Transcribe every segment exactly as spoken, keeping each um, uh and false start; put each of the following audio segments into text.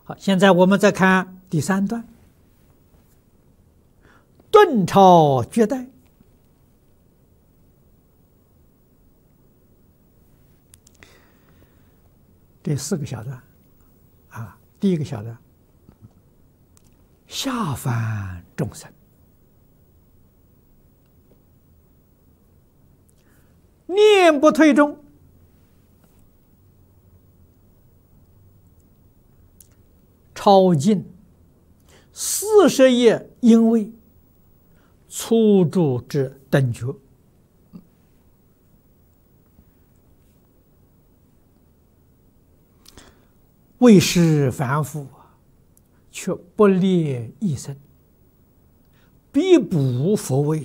好，现在我们再看第三段，顿超绝代。这四个小段啊，第一个小段，下凡众生，念不退中，超尽四十页，因为初住之等觉。为是凡夫，却不列一生，必补佛位，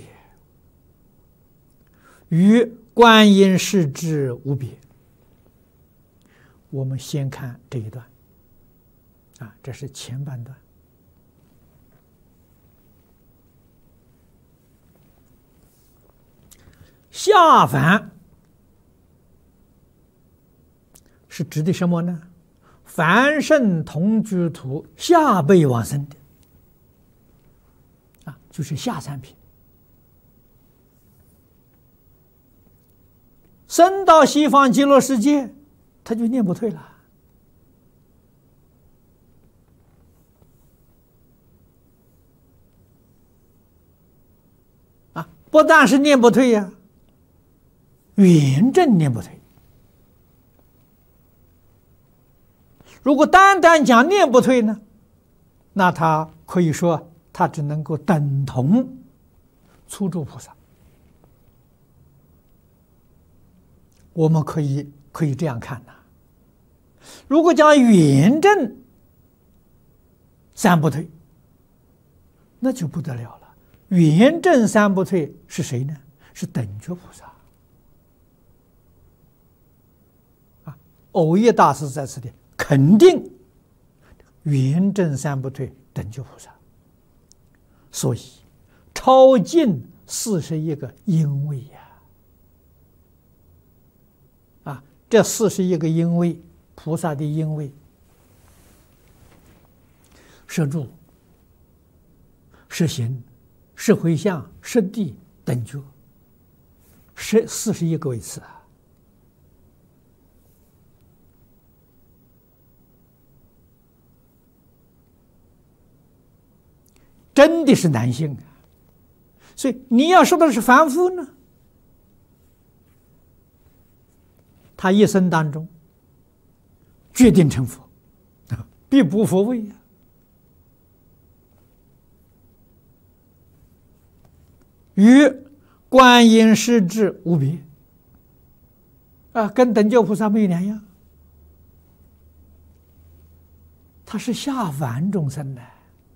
与观音世之无别。我们先看这一段，啊，这是前半段。下凡是指的什么呢？凡圣同居土下辈往生的啊，就是下三品。生到西方极乐世界，他就念不退了啊！不但是念不退呀、啊，圆正念不退。如果单单讲念不退呢，那他可以说他只能够等同初住菩萨。我们可以可以这样看呐、啊。如果讲圆正三不退，那就不得了了。圆正三不退是谁呢？是等觉菩萨。啊，藕益大师在此地肯定圆正三不退等觉菩萨，所以超尽四十一个因位呀！啊，这四十一个因位，菩萨的因位，摄住、摄行、摄回向、摄地、等觉，十四十一个位次啊。真的是难信啊！所以你要说的是凡夫呢，他一生当中决定成佛，必补佛位呀、啊，与观音世智无别啊，跟等觉菩萨没有两样，他是下凡众生的。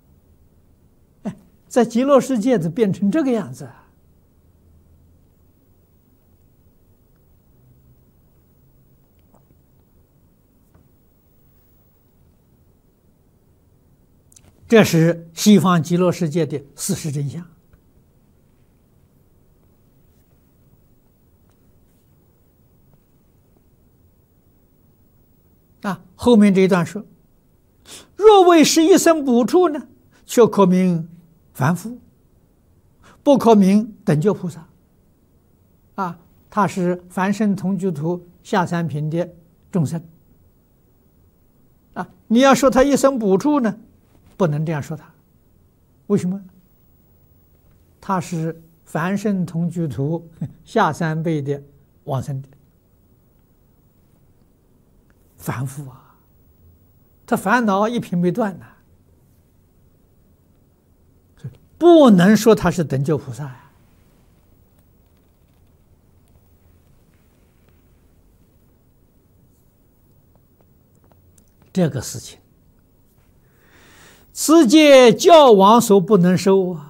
在极乐世界就变成这个样子，这是西方极乐世界的事实真相。啊，后面这一段说：若为是一生补处呢，却可名凡夫，不可名等觉菩萨。啊，他是凡圣同居土下三品的众生。啊，你要说他一生补处呢，不能这样说他。为什么？他是凡圣同居土下三辈的往生的凡夫啊，他烦恼一品没断呐、啊。不能说他是等觉菩萨呀、啊，这个事情，此界教王所不能受啊。